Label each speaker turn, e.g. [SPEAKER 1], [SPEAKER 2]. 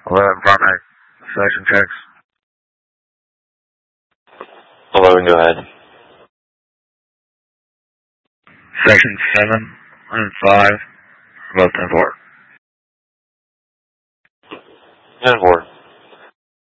[SPEAKER 1] Primary. Section checks.
[SPEAKER 2] 11, go ahead.
[SPEAKER 1] Section 7 and 5, about 10-4.
[SPEAKER 2] 10-4.